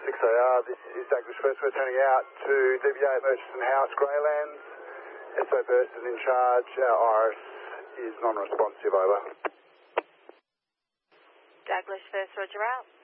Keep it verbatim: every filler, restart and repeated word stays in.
six A R, this is Douglas First. We're turning out to D B A Murchison House, Greylands. S O Burst is in charge. Our Iris is non-responsive, over. Douglas First, roger out.